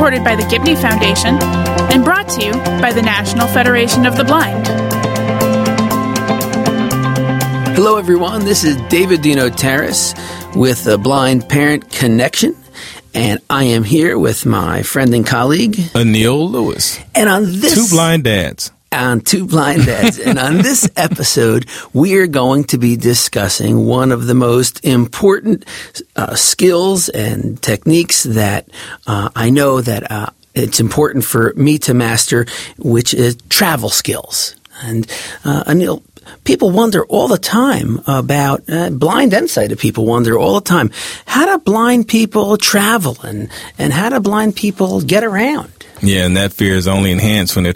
supported by the Gibney Foundation and brought to you by the National Federation of the Blind. Hello, everyone. This is David Dino Terrace with the Blind Parent Connection, and I am here with my friend and colleague, Anil Lewis. And on this... Two Blind Dads. And on this episode, we are going to be discussing one of the most important skills and techniques that I know that it's important for me to master, which is travel skills. And Anil, people wonder all the time about blind and sighted people wonder all the time, how do blind people travel and how do blind people get around? Yeah, and that fear is only enhanced when they're